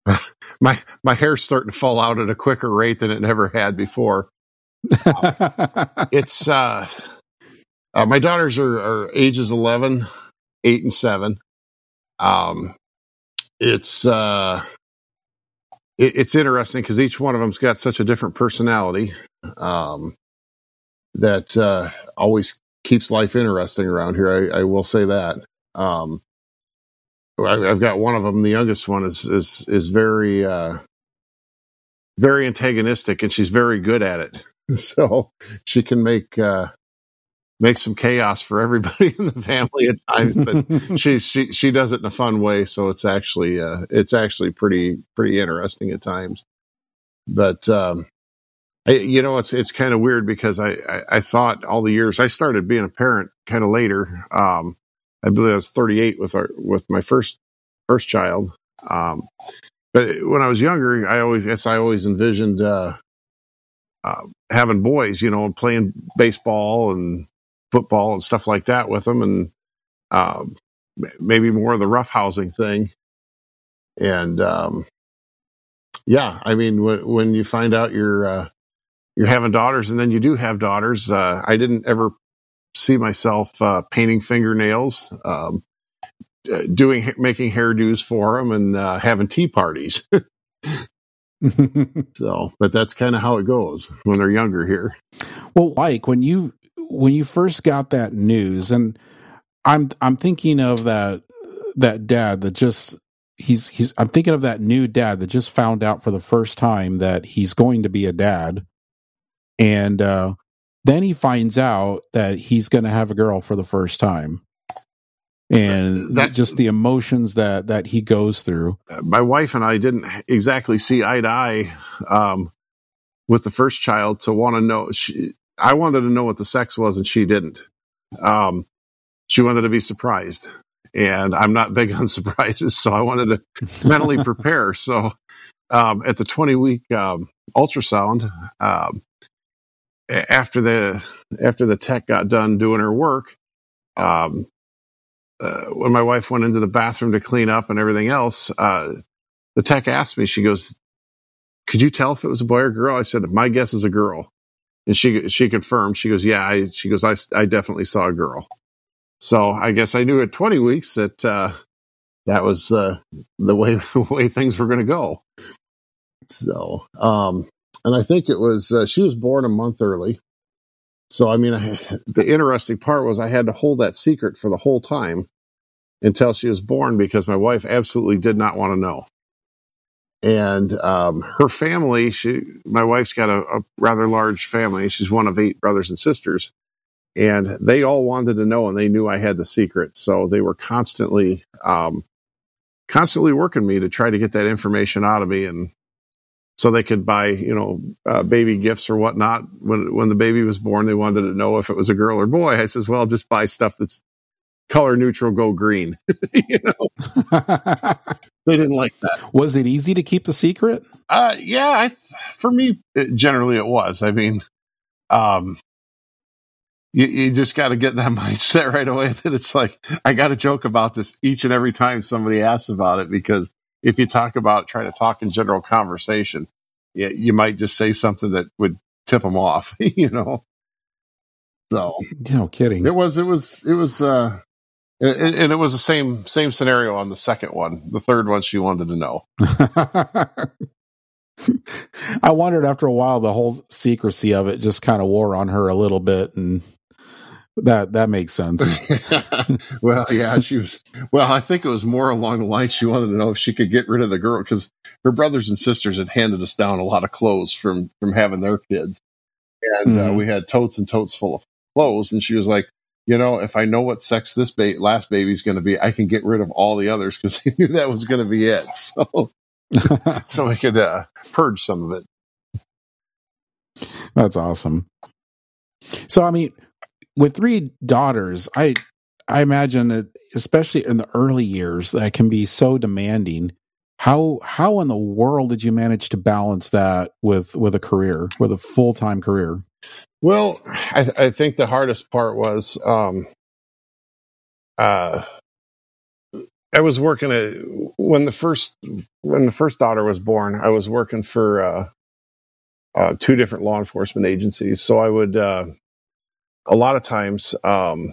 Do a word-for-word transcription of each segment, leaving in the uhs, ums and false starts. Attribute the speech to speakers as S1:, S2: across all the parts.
S1: my my hair's starting to fall out at a quicker rate than it never had before. It's uh, uh, my daughters are, are ages eleven, eight, and seven. Um, it's uh, it, it's interesting because each one of them's got such a different personality um, that uh, always keeps life interesting around here. I, I will say that. Um, I, I've got one of them. The youngest one is is is very uh, very antagonistic, and she's very good at it. So she can make uh, make some chaos for everybody in the family at times, but she she she does it in a fun way. So it's actually uh, it's actually pretty pretty interesting at times. But um, I, you know, it's it's kind of weird because I, I I thought all the years I started being a parent kind of later. Um, I believe I was thirty-eight with our with my first first child. Um, but when I was younger, I always guess I always envisioned. Uh, Uh, having boys, you know, and playing baseball and football and stuff like that with them, and um, maybe more of the roughhousing thing. And um, yeah, I mean, w- when you find out you're uh, you're having daughters, and then you do have daughters, uh, I didn't ever see myself uh, painting fingernails, um, uh, doing making hairdos for them, and uh, having tea parties. So, but that's kind of how it goes when they're younger here.
S2: Well, Mike, when you when you first got that news, and I'm I'm thinking of that that dad that just he's he's I'm thinking of that new dad that just found out for the first time that he's going to be a dad, and uh, then he finds out that he's going to have a girl for the first time. And that, just the emotions that, that he goes through.
S1: My wife and I didn't exactly see eye to eye um, with the first child to want to know. She, I wanted to know what the sex was, and she didn't. Um, she wanted to be surprised, and I'm not big on surprises, so I wanted to mentally prepare. So um, at the twenty-week um, ultrasound, um, after the after the tech got done doing her work, um, Uh, when my wife went into the bathroom to clean up and everything else, uh, the tech asked me, she goes, "Could you tell if it was a boy or girl?" I said, "My guess is a girl." And she, she confirmed, she goes, "Yeah, I, she goes, I, I definitely saw a girl." So I guess I knew at twenty weeks that, uh, that was, uh, the way, the way things were going to go. So, um, and I think it was, uh, she was born a month early. So, I mean, I, the interesting part was I had to hold that secret for the whole time until she was born because my wife absolutely did not want to know. And um, her family, she, my wife's got a, a rather large family. She's one of eight brothers and sisters. And they all wanted to know, and they knew I had the secret. So they were constantly, um, constantly working me to try to get that information out of me, and so they could buy, you know, uh, baby gifts or whatnot. When when the baby was born, they wanted to know if it was a girl or boy. I says, well, just buy stuff that's color neutral, go green. You know, they didn't like that.
S2: Was it easy to keep the secret?
S1: Uh, yeah, I, for me, it, generally it was. I mean, um, you, you just got to get in that mindset right away that it's like, I got to joke about this each and every time somebody asks about it, because if you talk about, try to talk in general conversation, you, you might just say something that would tip them off, you know? So,
S2: no kidding.
S1: It was, it was, it was, uh, and, and it was the same, same scenario on the second one. The third one, she wanted to know.
S2: I wondered after a while, the whole secrecy of it just kind of wore on her a little bit, and that, that makes sense.
S1: Well, yeah, she was, well, I think it was more along the line. She wanted to know if she could get rid of the girl, because her brothers and sisters had handed us down a lot of clothes from, from having their kids. And mm-hmm. uh, we had totes and totes full of clothes. And she was like, you know, if I know what sex this ba- last baby's going to be, I can get rid of all the others, because I knew that was going to be it. So, so I could uh, purge some of it.
S2: That's awesome. So, I mean, with three daughters, I I imagine that, especially in the early years, that can be so demanding. How how in the world did you manage to balance that with, with a career, with a full-time career?
S1: Well, I, th- I think the hardest part was um, uh, I was working at when the first when the first daughter was born. I was working for uh, uh, two different law enforcement agencies. So I would uh, a lot of times, um,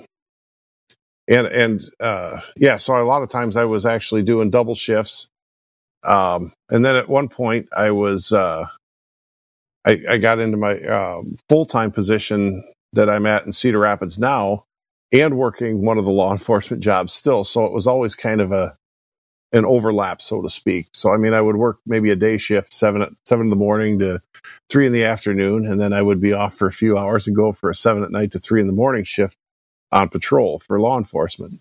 S1: and and uh, yeah. So a lot of times I was actually doing double shifts. Um, and then at one point I was uh, I, I got into my um, full time position that I'm at in Cedar Rapids now, and working one of the law enforcement jobs still. So it was always kind of a an overlap, so to speak. So, I mean, I would work maybe a day shift, seven at seven in the morning to three in the afternoon. And then I would be off for a few hours and go for a seven at night to three in the morning shift on patrol for law enforcement.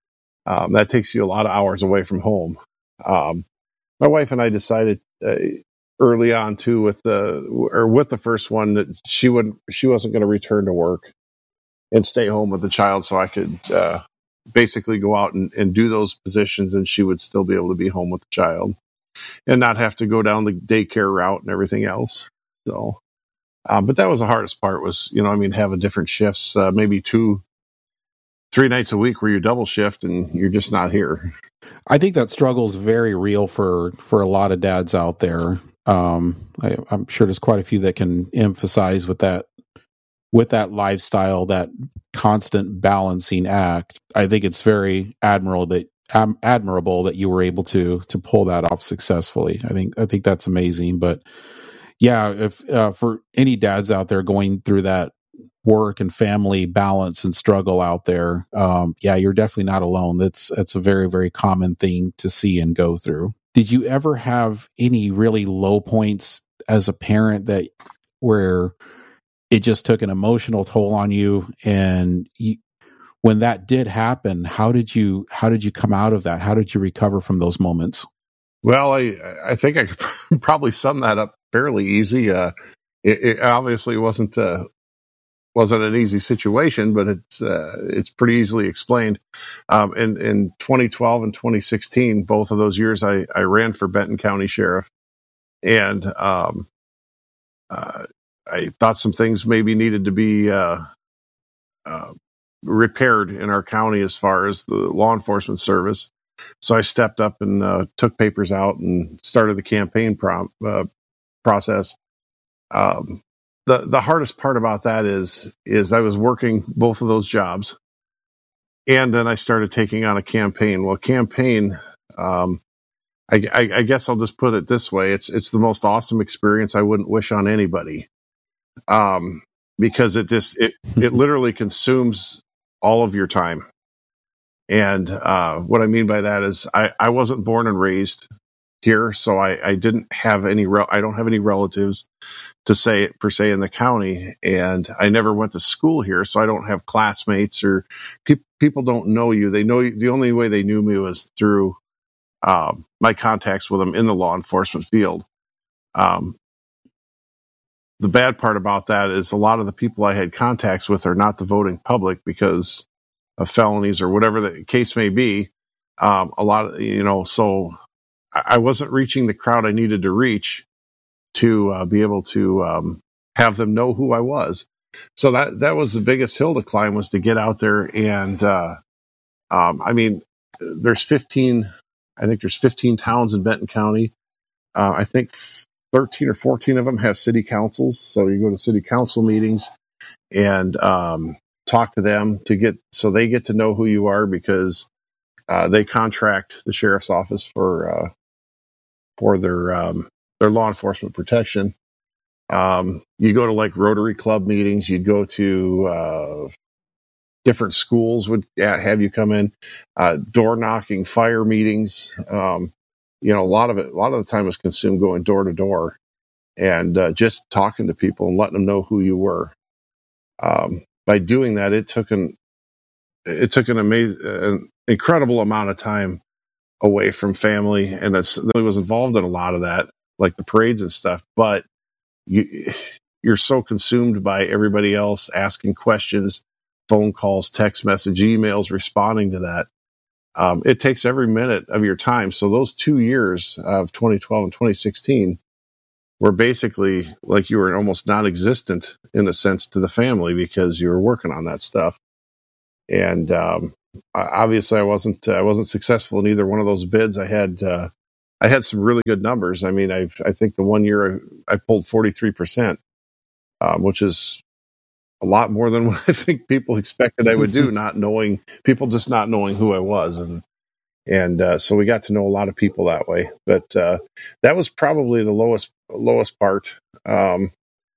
S1: Um, that takes you a lot of hours away from home. Um, my wife and I decided uh, early on too with the, or with the first one that she would, she wasn't going to return to work and stay home with the child. So I could, uh, basically go out and, and do those positions, and she would still be able to be home with the child and not have to go down the daycare route and everything else. So, um, but that was the hardest part was, you know, I mean, having different shifts, uh, maybe two, three nights a week where you double shift and you're just not here.
S2: I think that struggle is very real for, for a lot of dads out there. Um, I, I'm sure there's quite a few that can emphasize with that, with that lifestyle, that constant balancing act. I think it's very admirable that um, admirable that you were able to to pull that off successfully. I think I think that's amazing. But yeah, if uh, for any dads out there going through that work and family balance and struggle out there, um, yeah, you're definitely not alone. That's that's a very very common thing to see and go through. Did you ever have any really low points as a parent that where it just took an emotional toll on you? And you, when that did happen, how did you, how did you come out of that? How did you recover from those moments?
S1: Well, I, I think I could probably sum that up fairly easy. Uh, it, it obviously wasn't, uh, wasn't an easy situation, but it's, uh, it's pretty easily explained. Um, in, in twenty twelve and twenty sixteen, both of those years, I, I ran for Benton County Sheriff, and, um, uh, I thought some things maybe needed to be uh, uh, repaired in our county as far as the law enforcement service. So I stepped up and uh, took papers out and started the campaign pro- uh, process. Um, the the hardest part about that is is I was working both of those jobs, and then I started taking on a campaign. Well, campaign, um, I, I, I guess I'll just put it this way: it's it's the most awesome experience I wouldn't wish on anybody. Um, because it just, it, it literally consumes all of your time. And, uh, what I mean by that is I, I wasn't born and raised here. So I, I didn't have any, re- I don't have any relatives to say per se in the county. And I never went to school here. So I don't have classmates or pe- people don't know you. They know you. The only way they knew me was through, um, my contacts with them in the law enforcement field. Um, The bad part about that is a lot of the people I had contacts with are not the voting public because of felonies or whatever the case may be. Um, a lot of, you know, so I wasn't reaching the crowd I needed to reach to uh, be able to um, have them know who I was. So that, that was the biggest hill to climb, was to get out there. And, uh, um, I mean, there's fifteen, I think there's fifteen towns in Benton County. Uh, I think thirteen or fourteen of them have city councils. So you go to city council meetings and um, talk to them to get, so they get to know who you are, because uh, they contract the sheriff's office for, uh, for their, um, their law enforcement protection. Um, you go to like Rotary Club meetings, you'd go to, uh, different schools would have you come in, uh, door knocking, fire meetings. Um, you know, a lot of it, a lot of the time was consumed going door to door and, uh, just talking to people and letting them know who you were. Um, by doing that, it took an, it took an amazing, an incredible amount of time away from family. And that's, I was involved in a lot of that, like the parades and stuff, but you, you're so consumed by everybody else asking questions, phone calls, text message, emails, responding to that. Um, it takes every minute of your time. So those two years of twenty twelve and twenty sixteen were basically like you were almost non-existent in a sense to the family because you were working on that stuff. And, um, obviously I wasn't, uh, I wasn't successful in either one of those bids. I had, uh, I had some really good numbers. I mean, I, I think the one year I, I pulled forty-three percent, um, which is a lot more than what I think people expected I would do, not knowing people, just not knowing who I was. And, and, uh, so we got to know a lot of people that way, but, uh, that was probably the lowest, lowest part. Um,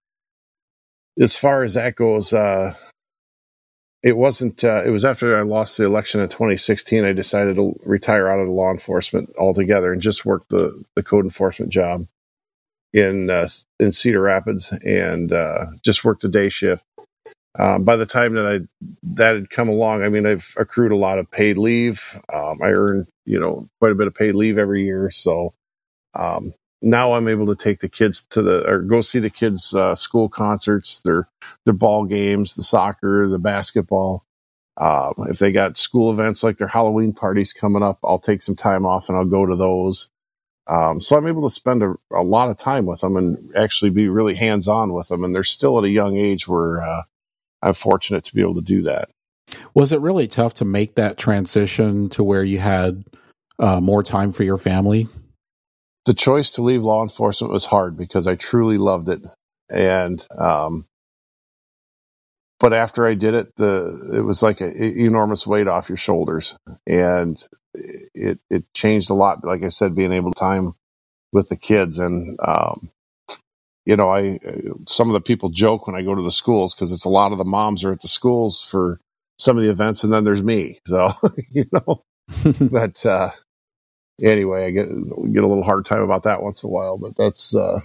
S1: as far as that goes, uh, it wasn't, uh, it was after I lost the election in twenty sixteen, I decided to retire out of the law enforcement altogether and just work the, the code enforcement job in, uh, in Cedar Rapids, and, uh, just worked a day shift. Um, by the time that I, that had come along, I mean, I've accrued a lot of paid leave. Um, I earned, you know, quite a bit of paid leave every year. So, um, now I'm able to take the kids to the, or go see the kids' uh, school concerts, their, their ball games, the soccer, the basketball. Um, if they got school events like their Halloween parties coming up, I'll take some time off and I'll go to those. Um, so I'm able to spend a, a lot of time with them and actually be really hands-on with them. And they're still at a young age where, uh, I'm fortunate to be able to do that.
S2: Was it really tough to make that transition to where you had uh, more time for your family?
S1: The choice to leave law enforcement was hard because I truly loved it. And, um, but after I did it, the, it was like an enormous weight off your shoulders, and it, it changed a lot. Like I said, being able to time with the kids. And, um, you know, I, some of the people joke when I go to the schools, cause it's a lot of the moms are at the schools for some of the events, and then there's me. So, you know, but, uh, anyway, I get, get a little hard time about that once in a while, but that's, uh,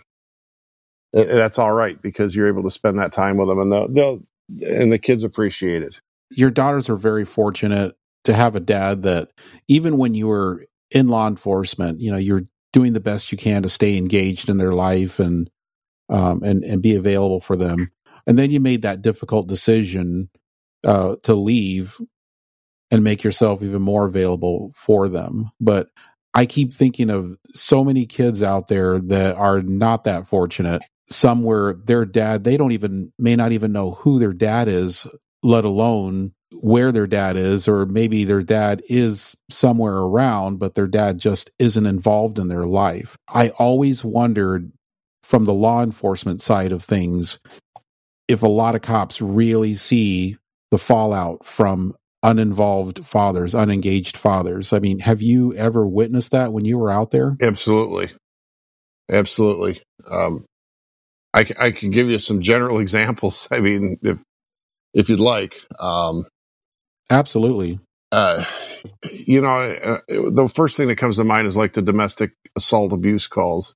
S1: it, that's all right because you're able to spend that time with them, and they'll, they'll, and the kids appreciate it.
S2: Your daughters are very fortunate to have a dad that, even when you were in law enforcement, you know, you're doing the best you can to stay engaged in their life and, um, and, and be available for them. And then you made that difficult decision, uh, to leave and make yourself even more available for them. But I keep thinking of so many kids out there that are not that fortunate. Some where their dad, they don't even, may not even know who their dad is, let alone where their dad is, or maybe their dad is somewhere around, but their dad just isn't involved in their life. I always wondered, from the law enforcement side of things, if a lot of cops really see the fallout from uninvolved fathers, unengaged fathers. I mean, have you ever witnessed that when you were out there?
S1: Absolutely. Absolutely. Um, I, I can give you some general examples. I mean, if, if you'd like. Um,
S2: Absolutely.
S1: Uh, you know, uh, the first thing that comes to mind is like the domestic assault abuse calls.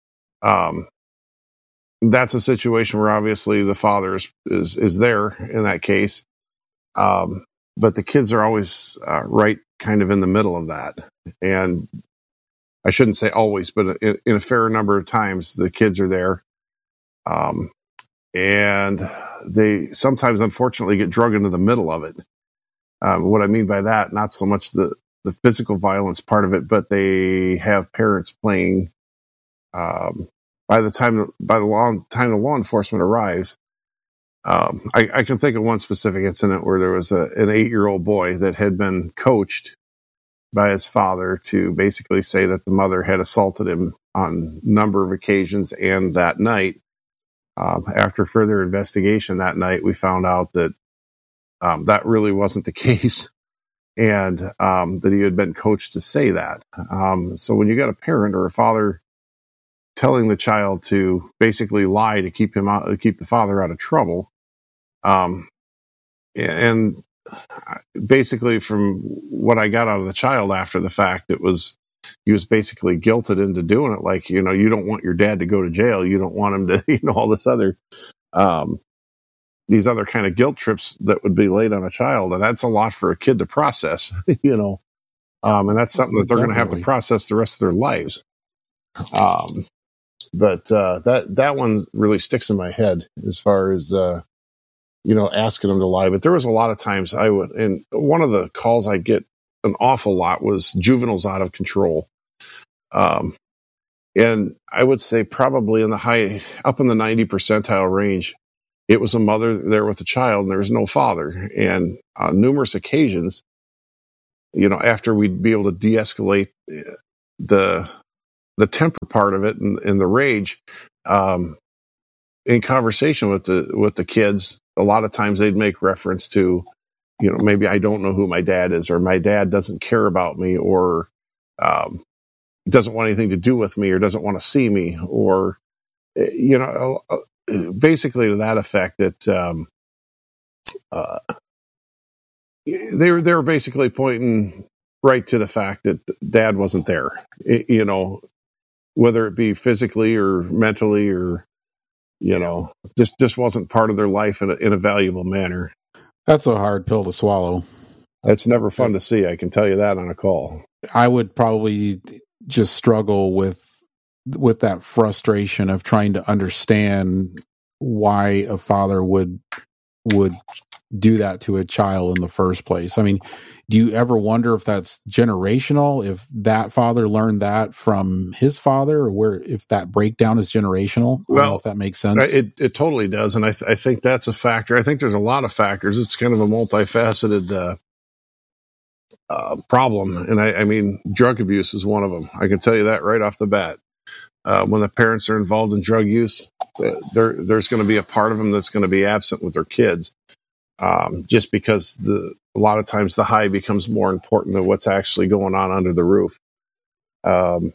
S1: Um, that's a situation where obviously the father is, is, is there in that case. Um, but the kids are always uh, right kind of in the middle of that. And I shouldn't say always, but in, in a fair number of times, the kids are there. Um, and they sometimes, unfortunately, get drug into the middle of it. Um, what I mean by that, not so much the, the physical violence part of it, but they have parents playing. Um, by the time, by the long time the law enforcement arrives, um, I, I can think of one specific incident where there was a, an eight-year-old boy that had been coached by his father to basically say that the mother had assaulted him on a number of occasions, and that night, Um, after further investigation that night, we found out that um, that really wasn't the case, and um, that he had been coached to say that. Um, so when you got a parent or a father telling the child to basically lie to keep him out, to keep the father out of trouble, um, and basically from what I got out of the child after the fact, it was he was basically guilted into doing it. Like, you know, you don't want your dad to go to jail. You don't want him to, you know, all this other, um, these other kind of guilt trips that would be laid on a child. And that's a lot for a kid to process, you know, um, and that's something that they're going to have to process the rest of their lives. Um, but, uh, that, that one really sticks in my head as far as, uh, you know, asking them to lie. But there was a lot of times I would, and one of the calls I get an awful lot was juveniles out of control. Um, and I would say probably in the high, up in the ninety percentile range, it was a mother there with a child and there was no father. And on numerous occasions, you know, after we'd be able to de-escalate the the temper part of it and, and the rage, um, in conversation with the with the kids, a lot of times they'd make reference to, you know, maybe I don't know who my dad is, or my dad doesn't care about me, or um, doesn't want anything to do with me, or doesn't want to see me, or, you know, basically to that effect that um, uh, they were they were basically pointing right to the fact that dad wasn't there, you know, whether it be physically or mentally, or, you know, just just wasn't part of their life in a, in a valuable manner.
S2: That's a hard pill to swallow.
S1: It's never fun to see. I can tell you that on a call.
S2: I would probably just struggle with with that frustration of trying to understand why a father would would do that to a child in the first place. I mean, do you ever wonder if that's generational, if that father learned that from his father, or where if that breakdown is generational? I
S1: well,
S2: don't know if that makes sense.
S1: It it totally does, and I th- I think that's a factor. I think there's a lot of factors. It's kind of a multifaceted uh, uh, problem, and I, I mean, drug abuse is one of them. I can tell you that right off the bat. Uh, when the parents are involved in drug use, uh, there there's going to be a part of them that's going to be absent with their kids. Um, just because the a lot of times the high becomes more important than what's actually going on under the roof. Um,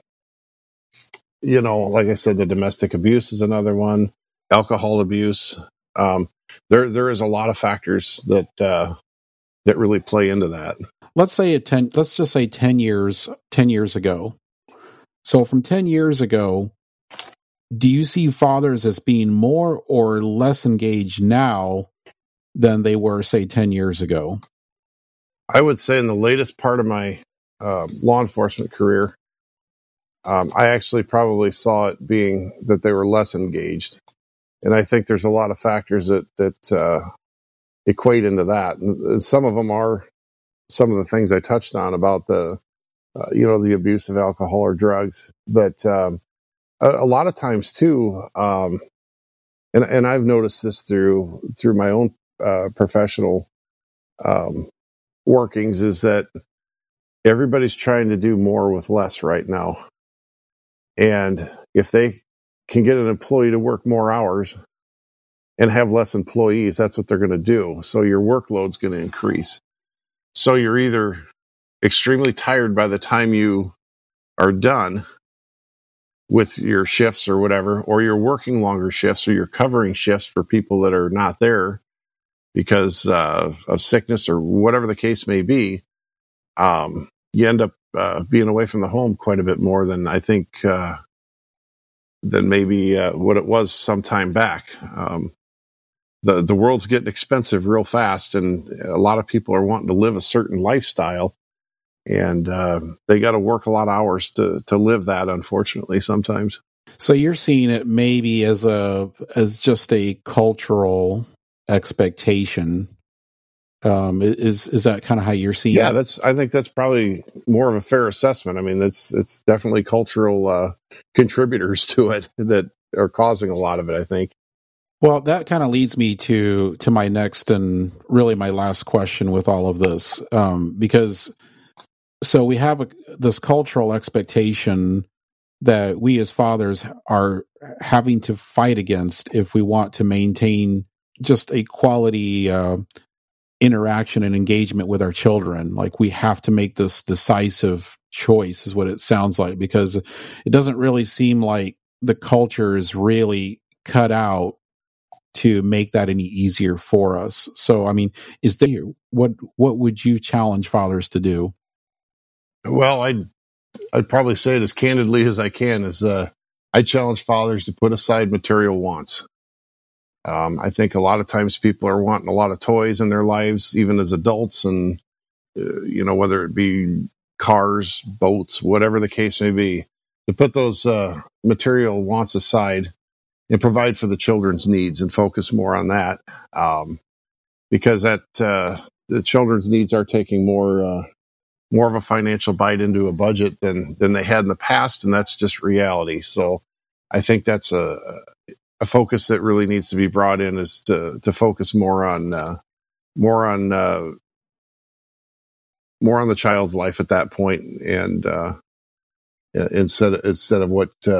S1: you know, like I said, the domestic abuse is another one. Alcohol abuse. Um, there there is a lot of factors that uh, that really play into that.
S2: Let's say a ten. Let's just say ten years. Ten years ago. So from ten years ago, do you see fathers as being more or less engaged now than they were, say, ten years ago?
S1: I would say in the latest part of my uh, law enforcement career, um, I actually probably saw it being that they were less engaged. And I think there's a lot of factors that, that uh, equate into that. And some of them are some of the things I touched on about the, uh, you know, the abuse of alcohol or drugs. But um, a, a lot of times too, um, and, and I've noticed this through through my own uh, professional um, workings, is that everybody's trying to do more with less right now. And if they can get an employee to work more hours and have less employees, that's what they're going to do. So your workload's going to increase. So you're either extremely tired by the time you are done with your shifts or whatever, or you're working longer shifts, or you're covering shifts for people that are not there because uh, of sickness or whatever the case may be. Um, you end up uh, being away from the home quite a bit more than I think uh, than maybe uh, what it was some time back. Um, the the world's getting expensive real fast, and a lot of people are wanting to live a certain lifestyle, and uh, they got to work a lot of hours to to live that, unfortunately, sometimes.
S2: So you're seeing it maybe as a as just a cultural expectation. Um, is is that kind of how you're seeing
S1: yeah,
S2: it?
S1: Yeah, that's. I think that's probably more of a fair assessment. I mean, it's it's definitely cultural uh, contributors to it that are causing a lot of it, I think.
S2: Well, that kind of leads me to to my next and really my last question with all of this, um, because so we have a, this cultural expectation that we as fathers are having to fight against if we want to maintain just a quality uh, interaction and engagement with our children. Like, we have to make this decisive choice, is what it sounds like, because it doesn't really seem like the culture is really cut out to make that any easier for us. So, I mean, is there, what, what would you challenge fathers to do?
S1: Well, I'd, I'd probably say it as candidly as I can, is uh, I challenge fathers to put aside material wants. Um, I think a lot of times people are wanting a lot of toys in their lives, even as adults, and, uh, you know, whether it be cars, boats, whatever the case may be, to put those uh, material wants aside and provide for the children's needs and focus more on that, um, because that uh, the children's needs are taking more uh, more of a financial bite into a budget than than they had in the past, and that's just reality. So I think that's a a focus that really needs to be brought in, is to to focus more on uh, more on uh, more on the child's life at that point, and uh, instead instead of what uh,